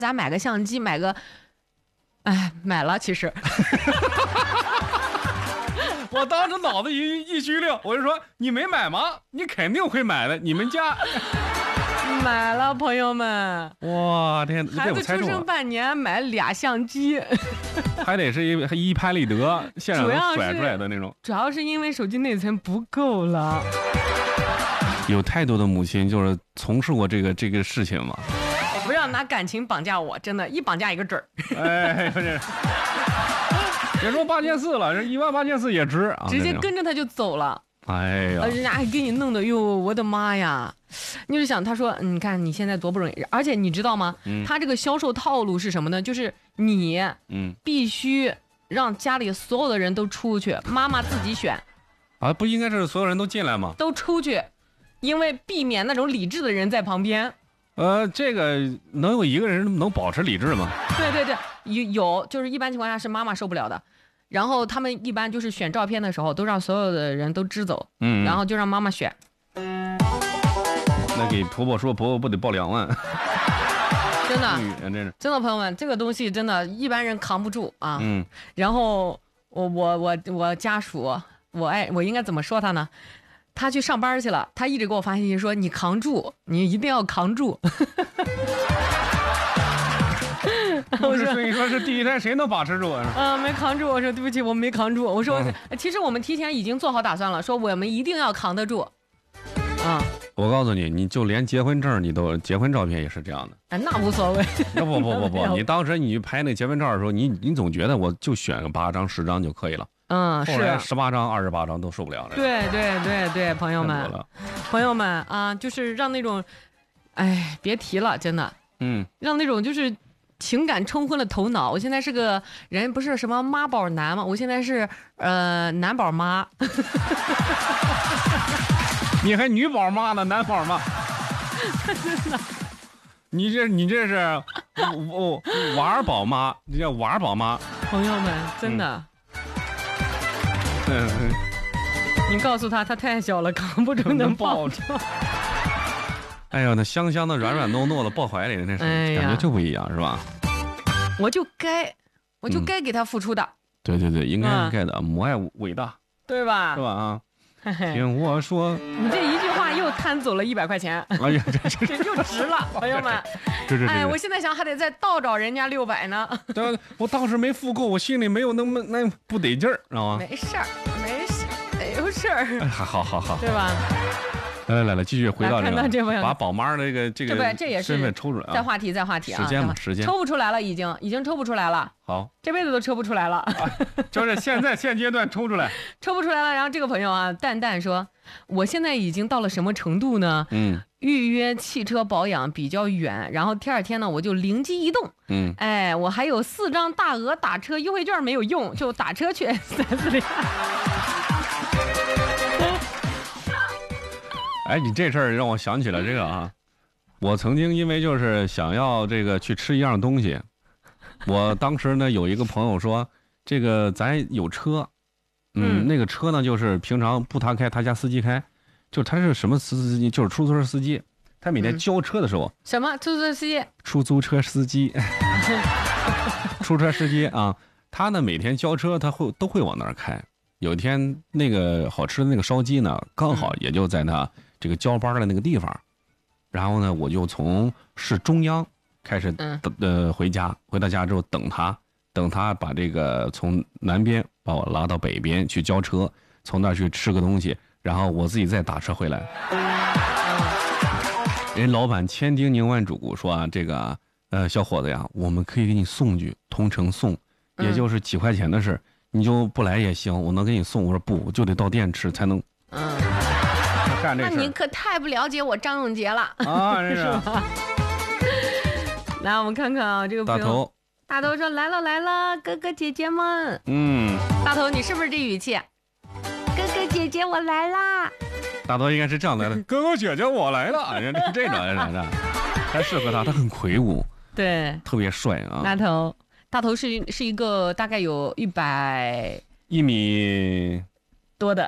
咱买个相机，买个，哎，买了其实。 我当时脑子一虚灵，我就说你没买吗？你肯定会买的，你们家买了，朋友们。 哇天， 孩子出生半年买俩相机， 还得是一拍立得，现场能甩出来的那种。 主要是因为手机内存不够了。 有太多的母亲就是从事过这个事情嘛。 不要拿感情绑架我，真的，一绑架一个准儿。 哎，别说8400了，这18400也值啊！ 直接跟着他就走了。 哎呀， 人家还给你弄的，哟，我的妈呀！你就想，他说，你看你现在多不容易，而且你知道吗？他这个销售套路是什么呢？就是你，必须让家里所有的人都出去，妈妈自己选。 啊，不应该是所有人都进来吗？ 都出去，因为避免那种理智的人在旁边。 这个能有一个人能保持理智吗？ 对，有，就是一般情况下是妈妈受不了的。然后他们一般就是选照片的时候，都让所有的人都支走，然后就让妈妈选。 那给婆婆说，婆婆不得报2万？ 真的，真的，朋友们，这个东西真的，一般人扛不住啊。然后我家属，我应该怎么说他呢？他去上班去了，他一直给我发信息说：“你扛住，你一定要扛住。” 我说：“所以说是第一胎，谁能把持住啊？” 没扛住。我说：“对不起，我没扛住。”我说：“其实我们提前已经做好打算了，说我们一定要扛得住。” 我告诉你，你就连结婚证结婚照片也是这样的。 那无所谓。 不，你当时你拍那结婚照的时候，你总觉得我就选个8张10张就可以了。后来18张28张都受不了了。 对，朋友们啊，就是让那种，哎，别提了，真的。让那种就是情感冲昏了头脑。我现在是个人，不是什么妈宝男吗？我现在是男宝妈。 你还女宝妈呢，男宝妈？你这是娃儿宝妈，你叫娃儿宝妈。 朋友们，真的。你告诉他，他太小了，扛不住，能抱着。 哎呦，那香香的、软软糯糯的抱怀里的那是感觉就不一样，是吧？ 我就该给他付出的。 对，应该的，母爱伟大， 对吧？ 是吧？啊。听我说， 你这一句话又摊走了100块钱。 哎呀， 这又值了，朋友们。哎，我现在想还得再倒找人家600呢。 对，我当时没付够，我心里没有那不得劲儿，知道吗？ 没事儿，没有事儿。 好， 对吧？ 来，继续回到这个，把宝妈这个这也是身份抽出来啊。 再话题啊， 时间抽不出来了，已经抽不出来了。 好， 这辈子都抽不出来了。 就是现阶段抽不出来了。然后这个朋友啊，蛋蛋说，我现在已经到了什么程度呢？预约汽车保养比较远，然后第2天呢，我就灵机一动，哎，我还有4张大额打车优惠券没有用，就打车去4S店。 哎，你这事儿让我想起了这个啊，我曾经因为就是想要这个去吃一样东西，我当时呢有一个朋友说，这个咱有车，那个车呢就是平常不他开，他家司机开，就他是什么司机，就是出租车司机，他每天交车的时候， 什么出租车司机？ 出租车司机，出租车司机啊，他呢每天交车，他都会往那儿开。有一天那个好吃的那个烧鸡呢，刚好也就在他这个交班的那个地方，然后呢，我就从市中央开始回到家之后等他把这个从南边把我拉到北边去交车，从那儿去吃个东西，然后我自己再打车回来。人老板千叮咛万嘱咐说啊，这个小伙子呀，我们可以给你送去，同城送，也就是几块钱的事，你就不来也行，我能给你送。我说不，我就得到店吃才能。干这事。 那你可太不了解我张永杰了啊！这是。 来，我们看看啊，这个朋友大头说来了，哥哥姐姐们。大头，你是不是这语气？哥哥姐姐，我来啦。 大头应该是这样来的，哥哥姐姐，我来了。这种还适合他，他很魁梧， 对， 特别帅啊。 大头是一个大概有100 米多的。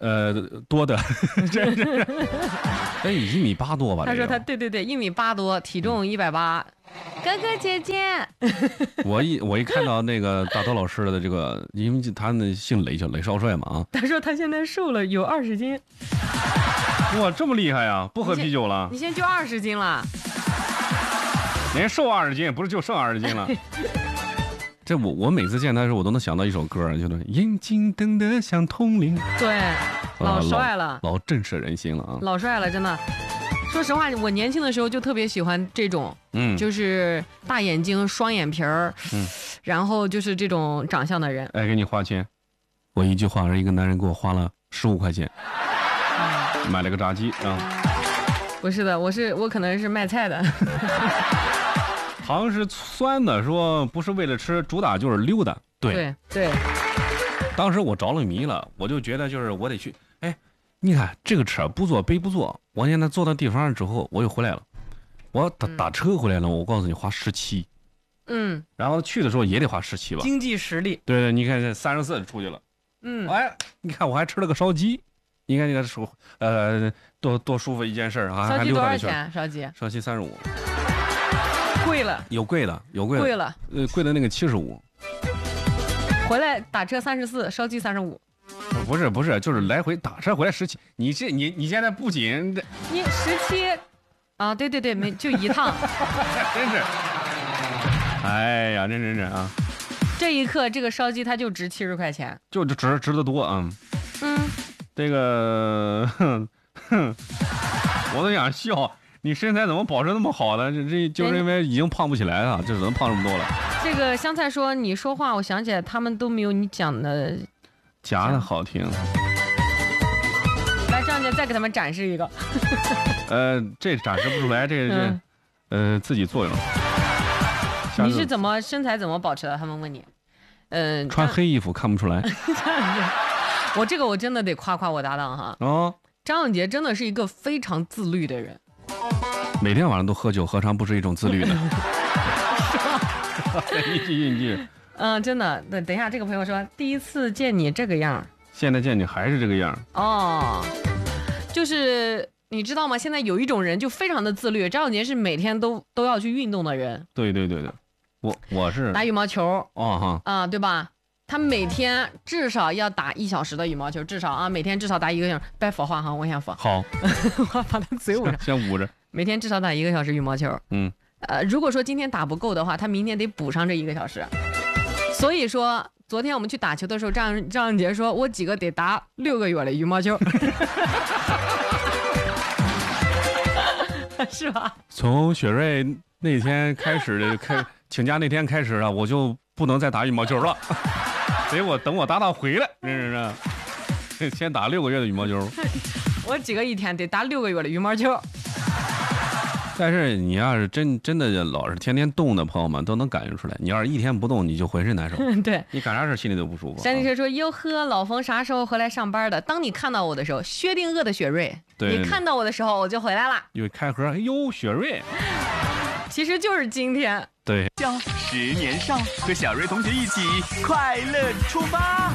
多的，真是。哎，1.8米多吧？ 他说他对1.8米多，体重180。哥哥姐姐， 我一看到那个大头老师的这个，因为他那姓雷，叫雷少帅嘛啊。 他说他现在瘦了有20斤。 哇，这么厉害呀！不喝啤酒了？ 你现在就20斤了。 连瘦20斤，不是就剩20斤了。这我每次见他的时候，我都能想到一首歌，就是眼睛瞪得像铜铃。 对，老帅了， 老震慑人心了啊！ 老帅了，真的。说实话，我年轻的时候就特别喜欢这种，就是大眼睛、双眼皮儿，然后就是这种长相的人。 哎，给你花钱，我一句话，一个男人给我花了15块钱，买了个炸鸡啊。 不是的，我可能是卖菜的。 好像是酸的，说不是为了吃，主打就是溜达。对。当时我着了迷了，我就觉得就是我得去。哎，你看这个车不坐背不坐，我现在坐到地方上之后，我又回来了。我打车回来了，我告诉你花17。然后去的时候也得花17吧。 经济实力。 对，你看这34出去了。哎，你看我还吃了个烧鸡。你看你看多舒服一件事啊！ 烧鸡多少钱？烧鸡 35。 贵了， 有贵的， 贵了， 贵的那个75， 回来打车34，烧鸡35。 不是，就是来回打车回来17。你现在不仅你17啊，对，没就一趟， 真是，哎呀，真啊！ 这一刻这个烧鸡它就值70块钱， 就值得多啊。这个，我都想笑。你身材怎么保持那么好呢？这就是因为已经胖不起来了，就只能胖这么多了。 这个香菜说你说话，我想起来他们都没有你讲的夹的好听。 来，张姐再给他们展示一个。 这展示不出来，自己作用。 你是怎么身材怎么保持的？他们问你。 穿黑衣服看不出来。 我真的得夸夸我搭档哈。张永杰真的是一个非常自律的人。 每天晚上都喝酒，何尝不是一种自律呢？你继续。 真的。等一下，这个朋友说第一次见你这个样， 现在见你还是这个样。 就是你知道吗？现在有一种人就非常的自律，张永杰是每天都要去运动的人。对， 我是打羽毛球。对吧？他每天至少要打1小时的羽毛球，至少每天至少打1个小时。别说话哈，我先说。好，我把他嘴捂上。 先捂着。 每天至少打1个小时羽毛球。如果说今天打不够的话，他明天得补上这1个小时。所以说，昨天我们去打球的时候，张永杰说我几个得打6个月的羽毛球。是吧？ 从雪瑞那天开始的请假那天开始我就不能再打羽毛球了。得等我搭档回来，先打6个月的羽毛球。 我几个一天得打6个月的羽毛球。 但是你要是真的老是天天动的朋友们都能感觉出来，你要是一天不动，你就浑身难受。 对， 你干啥事心里都不舒服。 山地车说：“哟呵，老冯啥时候回来上班的？当你看到我的时候，薛定谔的雪瑞。 对， 你看到我的时候，我就回来了。 又开盒，哎呦，雪瑞， 其实就是今天。 对， 10年少，和小瑞同学一起快乐出发。”